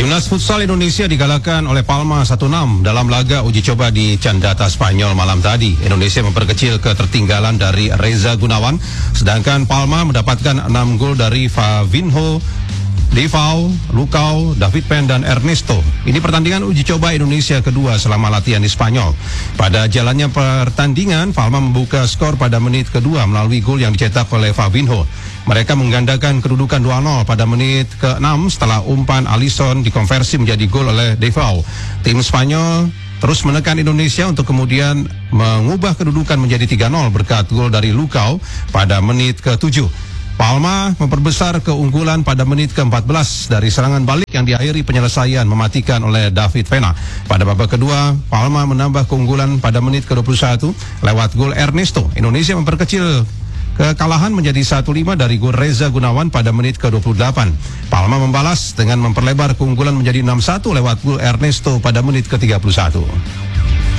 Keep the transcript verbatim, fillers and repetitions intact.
Timnas Futsal Indonesia digalakkan oleh Palma satu enam dalam laga uji coba di Candata, Spanyol malam tadi. Indonesia memperkecil ketertinggalan dari Reza Gunawan, sedangkan Palma mendapatkan enam gol dari Favinho, Devau, Lucao, David Pen, dan Ernesto. Ini pertandingan uji coba Indonesia kedua selama latihan di Spanyol. Pada jalannya pertandingan, Palma membuka skor pada menit kedua melalui gol yang dicetak oleh Favinho. Mereka menggandakan kedudukan dua nol pada menit ke enam setelah umpan Alisson dikonversi menjadi gol oleh Devau. Tim Spanyol terus menekan Indonesia untuk kemudian mengubah kedudukan menjadi tiga nol berkat gol dari Lucao pada menit ke tujuh. Palma memperbesar keunggulan pada menit ke empat belas dari serangan balik yang diakhiri penyelesaian mematikan oleh David Pena. Pada babak kedua, Palma menambah keunggulan pada menit ke dua puluh satu lewat gol Ernesto. Indonesia memperkecil kekalahan menjadi satu lima dari gol Reza Gunawan pada menit ke dua puluh delapan. Palma membalas dengan memperlebar keunggulan menjadi enam satu lewat gol Ernesto pada menit ke tiga puluh satu.